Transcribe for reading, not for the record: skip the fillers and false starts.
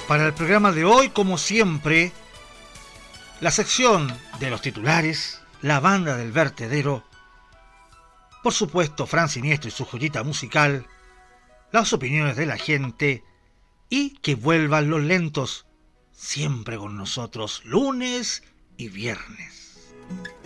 Para el programa de hoy, como siempre, la sección de los titulares, la banda del vertedero, por supuesto Fran Siniestro y su joyita musical, las opiniones de la gente y que vuelvan los lentos, siempre con nosotros, lunes y viernes.